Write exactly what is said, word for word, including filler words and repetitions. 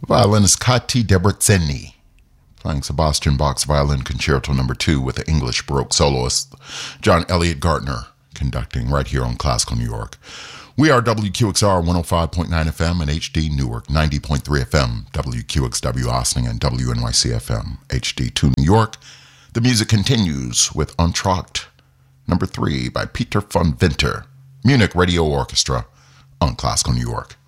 Violinist Kati Debreceni, playing Sebastian Bach's Violin Concerto Number two with the English Baroque soloist John Elliott Gardner conducting right here on Classical New York. We are W Q X R one oh five point nine F M and H D Newark ninety point three F M, W Q X W Austin and W N Y C F M, H D two New York. The music continues with Entr'acte Number three by Peter von Winter, Munich Radio Orchestra on Classical New York.